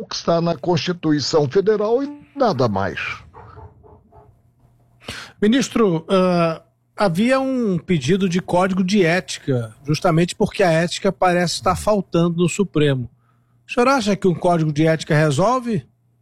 que está na Constituição Federal e nada mais. Ministro, havia um pedido de código de ética, justamente porque a ética parece estar faltando no Supremo. O senhor acha que um código de ética resolve?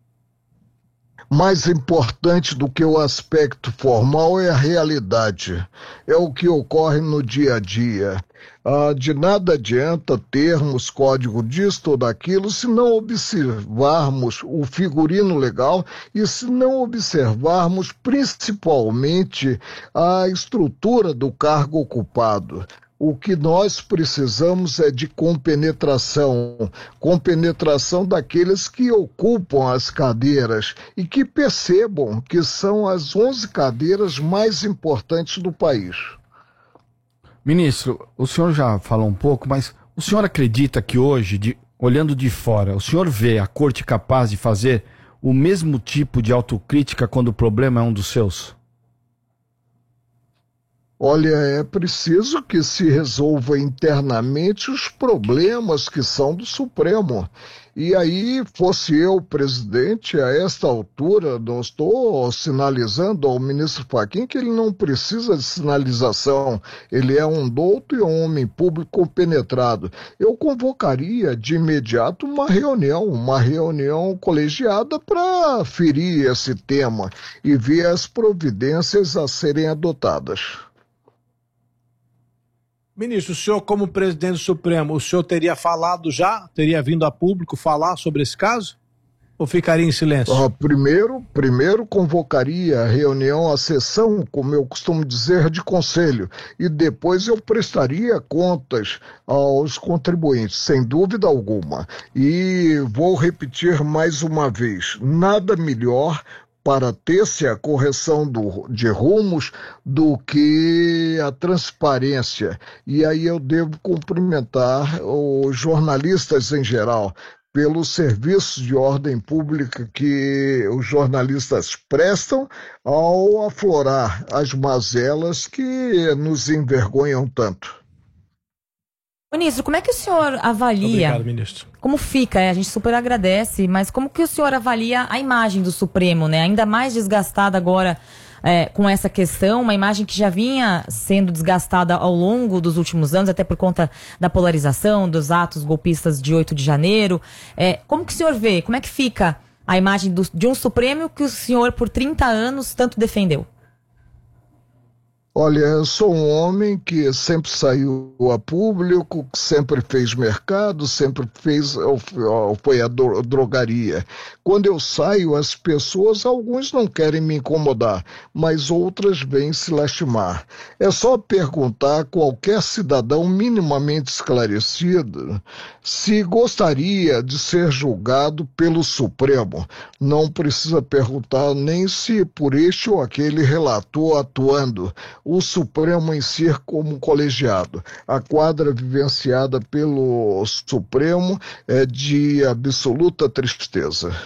Mais importante do que o aspecto formal é a realidade, é o que ocorre no dia a dia. De nada adianta termos código disto ou daquilo se não observarmos o figurino legal e se não observarmos principalmente a estrutura do cargo ocupado. O que nós precisamos é de compenetração daqueles que ocupam as cadeiras e que percebam que são as 11 cadeiras mais importantes do país. Ministro, o senhor já falou um pouco, mas o senhor acredita que hoje, olhando de fora, o senhor vê a corte capaz de fazer o mesmo tipo de autocrítica quando o problema é um dos seus? Olha, é preciso que se resolva internamente os problemas que são do Supremo. E aí, fosse eu presidente, a esta altura, não estou sinalizando ao ministro Fachin que ele não precisa de sinalização. Ele é um douto e um homem público compenetrado. Eu convocaria de imediato uma reunião colegiada para ferir esse tema e ver as providências a serem adotadas. Ministro, o senhor como presidente do Supremo, o senhor teria falado já? Teria vindo a público falar sobre esse caso? Ou ficaria em silêncio? Primeiro convocaria a reunião, a sessão, como eu costumo dizer, de conselho. E depois eu prestaria contas aos contribuintes, sem dúvida alguma. E vou repetir mais uma vez, nada melhor para ter-se a correção de rumos do que a transparência. E aí eu devo cumprimentar os jornalistas em geral pelos serviços de ordem pública que os jornalistas prestam ao aflorar as mazelas que nos envergonham tanto. Ministro, como é que o senhor avalia? Obrigado, ministro. Como fica? A gente super agradece, mas como que o senhor avalia a imagem do Supremo, né? Ainda mais desgastada agora com essa questão, uma imagem que já vinha sendo desgastada ao longo dos últimos anos, até por conta da polarização, dos atos golpistas de 8 de janeiro. Como que o senhor vê? Como é que fica a imagem de um Supremo que o senhor, por 30 anos, tanto defendeu? Olha, eu sou um homem que sempre saiu a público, que sempre fez mercado, sempre foi a drogaria. Quando eu saio, as pessoas, alguns não querem me incomodar, mas outras vêm se lastimar. É só perguntar a qualquer cidadão minimamente esclarecido se gostaria de ser julgado pelo Supremo. Não precisa perguntar nem se por este ou aquele relator atuando. O Supremo em si como colegiado. A quadra vivenciada pelo Supremo é de absoluta tristeza.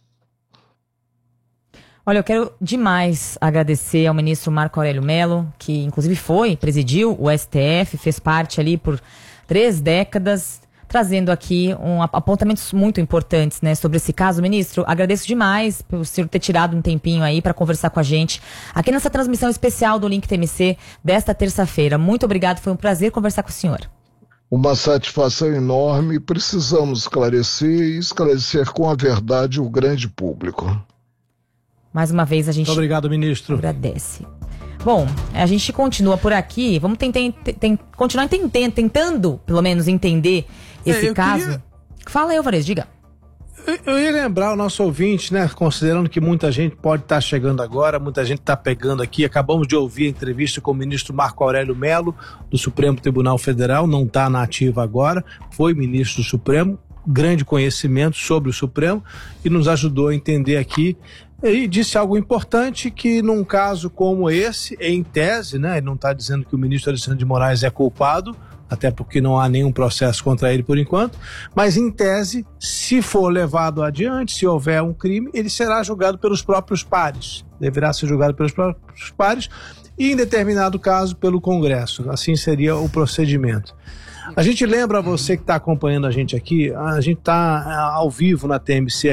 Olha, eu quero demais agradecer ao ministro Marco Aurélio Mello, que inclusive presidiu o STF, fez parte ali por 3 décadas, trazendo aqui apontamentos muito importantes, né, sobre esse caso. Ministro, agradeço demais por senhor ter tirado um tempinho aí para conversar com a gente aqui nessa transmissão especial do Link TMC desta terça-feira. Muito obrigado, foi um prazer conversar com o senhor. Uma satisfação enorme, precisamos esclarecer com a verdade o grande público. Mais uma vez a gente... Muito obrigado, ministro. Agradece. Bom, a gente continua por aqui, vamos continuar tentando, pelo menos, entender esse caso. Fala aí, Alvarez, diga. Eu ia lembrar o nosso ouvinte, né, considerando que muita gente pode estar chegando agora, muita gente está pegando aqui, acabamos de ouvir a entrevista com o ministro Marco Aurélio Mello, do Supremo Tribunal Federal, não está na ativa agora, foi ministro do Supremo, grande conhecimento sobre o Supremo e nos ajudou a entender aqui. E disse algo importante, que num caso como esse, em tese, né, ele não está dizendo que o ministro Alexandre de Moraes é culpado, até porque não há nenhum processo contra ele por enquanto, mas em tese, se for levado adiante, se houver um crime, ele será julgado pelos próprios pares, deverá ser julgado pelos próprios pares e, em determinado caso, pelo Congresso. Assim seria o procedimento. A gente lembra, você que está acompanhando a gente aqui, a gente está ao vivo na TMC